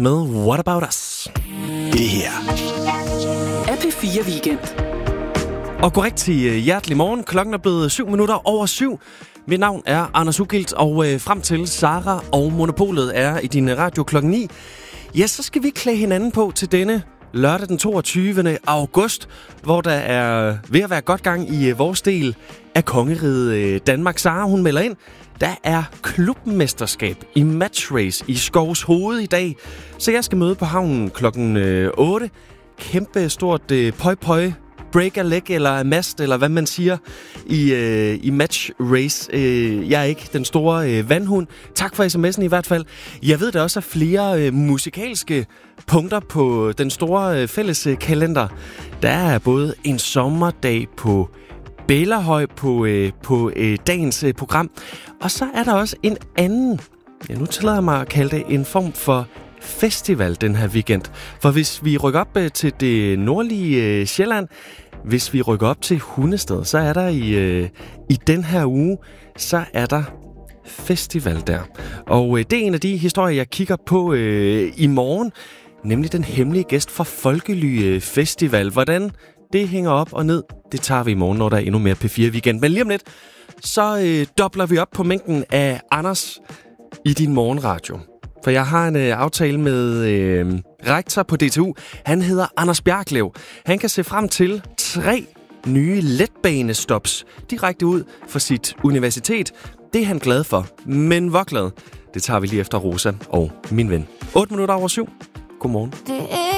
med What About Us. Det her er P4 Weekend. Og korrekt til hjertelig morgen. Klokken er blevet 7:07. Mit navn er Anders Ugilt, og frem til Sara og Monopolet er i din radio klokken 9. Ja, så skal vi klæde hinanden på til denne lørdag den 22. august, hvor der er ved at være godt gang i vores del af kongeriget Danmark. Sara, hun melder ind. Der er klubmesterskab i matchrace i Skovs Hoved i dag, så jeg skal møde på havnen klokken 8. Kæmpe stort pøj-pøj, break a leg eller a mast, eller hvad man siger, i match race. Jeg er ikke den store vandhund. Tak for sms'en i hvert fald. Jeg ved, der også er flere musikalske punkter på den store fælles kalender. Der er både en sommerdag på Bellahøj på dagens program. Og så er der også en anden, nu tillader jeg mig at kalde det en form for festival den her weekend. For hvis vi rykker op til det nordlige Sjælland, hvis vi rykker op til Hundested, så er der i den her uge, så er der festival der. Og det er en af de historier, jeg kigger på i morgen, nemlig den hemmelige gæst fra Folkely Festival. Hvordan det hænger op og ned, det tager vi i morgen, når der er endnu mere P4 Weekend. Men lige om lidt, så dobler vi op på mængden af Anders i din morgenradio. For jeg har en aftale med rektor på DTU. Han hedder Anders Bjarklev. Han kan se frem til 3 nye letbanestops direkte ud fra sit universitet. Det er han glad for. Men hvor glad? Det tager vi lige efter Rosa og min ven. 7:08. Godmorgen.